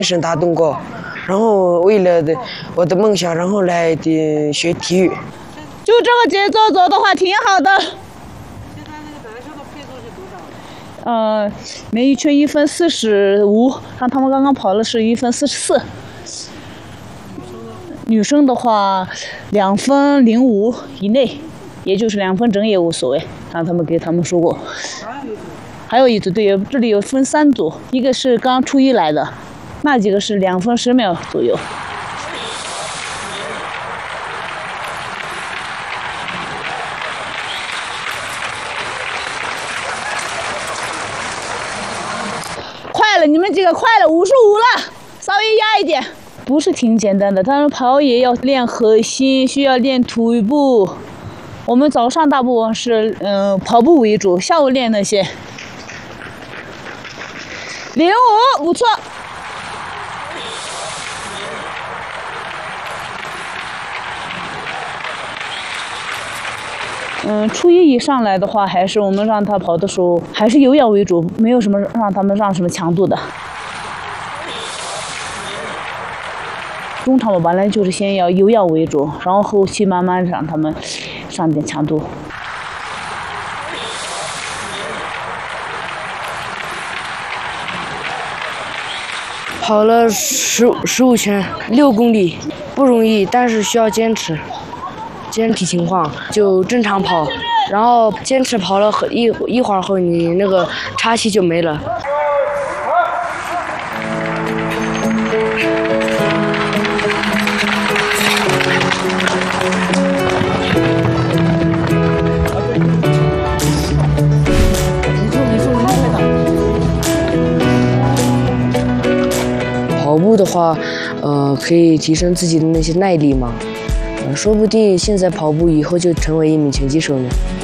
生打动过，然后为了我的梦想，然后来的学体育。 就这个节奏走的话，挺好的。 现在那个男生的配速是多少？ 每一圈1分45，像他们刚刚跑的是1分44。女生的话，2分05以内，也就是2分整也无所谓。让他们给他们说过。还有一组对，这里有分3组，一个是刚初一来的，那几个是2分10秒左右。快了，你们几个快了，55了，稍微压一点。不是挺简单的，他们跑也要练核心，需要练腿部。我们早上大部分是跑步为主，下午练那些。05，不错。初一以上来的话，还是我们让他跑的时候，还是有氧为主，没有什么让他们上什么强度的。中长跑本来就是先要有氧为主，然后后期慢慢让他们上点强度。 跑了15圈，6公里，不容易，但是需要坚持。身体情况就正常跑，然后坚持跑了一会儿后，你那个岔气就没了。跑步的话，可以提升自己的那些耐力嘛。说不定现在跑步以后就成为一名拳击手呢。